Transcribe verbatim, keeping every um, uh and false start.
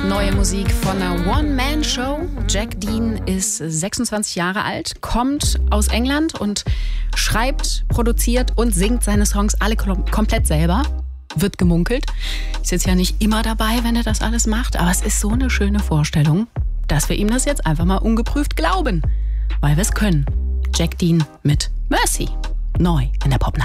Neue Musik von einer One-Man-Show. Jack Dean ist sechsundzwanzig Jahre alt, kommt aus England und schreibt, produziert und singt seine Songs alle kom- komplett selber. Wird gemunkelt. Ist jetzt ja nicht immer dabei, wenn er das alles macht, aber es ist so eine schöne Vorstellung, dass wir ihm das jetzt einfach mal ungeprüft glauben, weil wir es können. Jack Dean mit Mercy. Neu in der Popnacht.